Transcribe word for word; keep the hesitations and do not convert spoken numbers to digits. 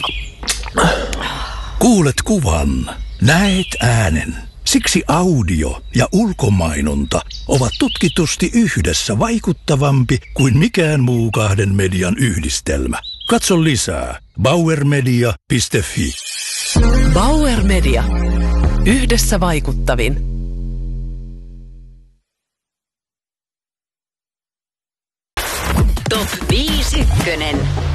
Kuulet kuvan, näet äänen. Siksi audio ja ulkomainonta ovat tutkitusti yhdessä vaikuttavampi kuin mikään muu kahden median yhdistelmä. Katso lisää bauer media piste fi. Bauer Media. Yhdessä vaikuttavin. Top viisi ykkönen.